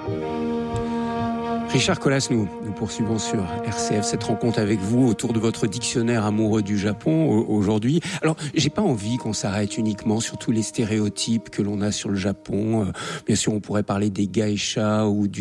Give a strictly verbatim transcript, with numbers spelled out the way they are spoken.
Richard Colas, nous, nous poursuivons sur R C F cette rencontre avec vous autour de votre dictionnaire amoureux du Japon aujourd'hui. Alors, j'ai pas envie qu'on s'arrête uniquement sur tous les stéréotypes que l'on a sur le Japon. Bien sûr, on pourrait parler des geishas ou du